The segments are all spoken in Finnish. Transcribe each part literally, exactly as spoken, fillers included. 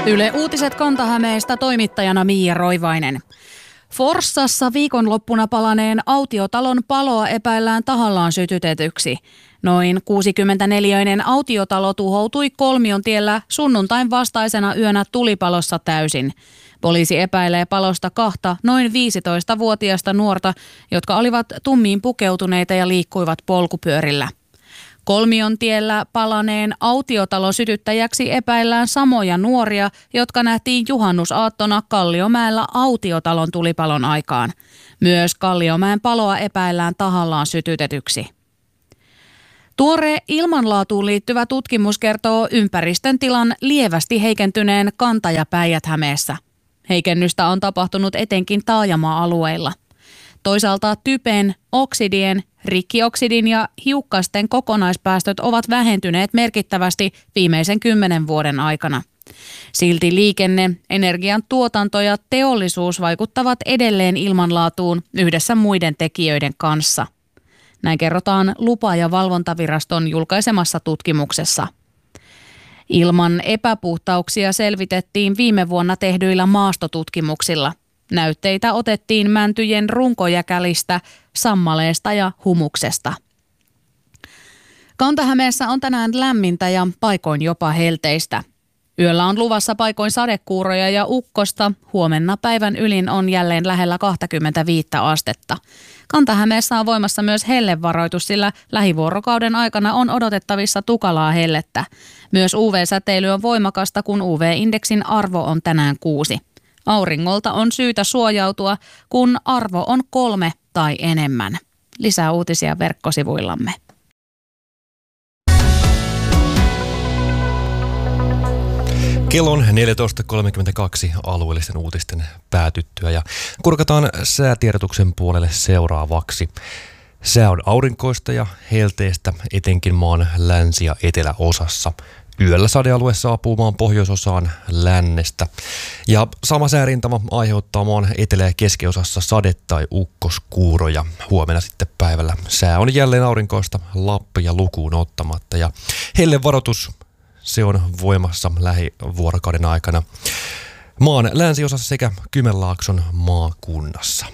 Yle Uutiset Kanta-Hämeestä, toimittajana Miia Roivainen. Forssassa viikonloppuna palaneen autiotalon paloa epäillään tahallaan sytytetyksi. Noin kuusikymmentäneliöinen autiotalo tuhoutui Kolmiontiellä sunnuntain vastaisena yönä tulipalossa täysin. Poliisi epäilee palosta kahta noin viisitoistavuotiaista nuorta, jotka olivat tummiin pukeutuneita ja liikkuivat polkupyörillä. Kolmiontiellä palaneen autiotalon sytyttäjäksi epäillään samoja nuoria, jotka nähtiin juhannusaattona Kalliomäellä autiotalon tulipalon aikaan. Myös Kalliomäen paloa epäillään tahallaan sytytetyksi. Tuore ilmanlaatuun liittyvä tutkimus kertoo ympäristön tilan lievästi heikentyneen Kanta- ja Päijät-Hämeessä. Heikennystä on tapahtunut etenkin taajama-alueilla. Toisaalta typen, oksidien, rikkioksidin ja hiukkasten kokonaispäästöt ovat vähentyneet merkittävästi viimeisen kymmenen vuoden aikana. Silti liikenne, energian tuotanto ja teollisuus vaikuttavat edelleen ilmanlaatuun yhdessä muiden tekijöiden kanssa. Näin kerrotaan Lupa- ja valvontaviraston julkaisemassa tutkimuksessa. Ilman epäpuhtauksia selvitettiin viime vuonna tehdyillä maastotutkimuksilla. Näytteitä otettiin mäntyjen runkojäkälistä, sammaleesta ja humuksesta. Kanta-Hämeessä on tänään lämmintä ja paikoin jopa helteistä. Yöllä on luvassa paikoin sadekuuroja ja ukkosta. Huomenna päivän ylin on jälleen lähellä kaksikymmentäviisi astetta. Kanta-Hämeessä on voimassa myös hellevaroitus, sillä lähivuorokauden aikana on odotettavissa tukalaa hellettä. Myös U V-säteily on voimakasta, kun U V-indeksin arvo on tänään kuusi. Auringolta on syytä suojautua, kun arvo on kolme tai enemmän. Lisää uutisia verkkosivuillamme. Kello on neljätoista kolmekymmentäkaksi alueellisten uutisten päätyttyä ja kurkataan säätiedotuksen puolelle seuraavaksi. Sää on aurinkoista ja helteistä etenkin maan länsi- ja eteläosassa. Yöllä sadealue saapuu maan pohjoisosaan lännestä. Ja sama säärintama aiheuttaa maan etelä- ja keskiosassa sade- tai ukkoskuuroja. Huomenna sitten päivällä sää on jälleen aurinkoista Lappia lukuun ottamatta. Ja hellevaroitus, se on voimassa lähivuorokauden aikana maan länsiosassa sekä Kymenlaakson maakunnassa.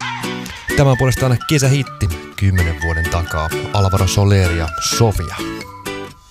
Tämä on puolestaan kesähitti kymmenen vuoden takaa. Alvaro Soler ja Sofia.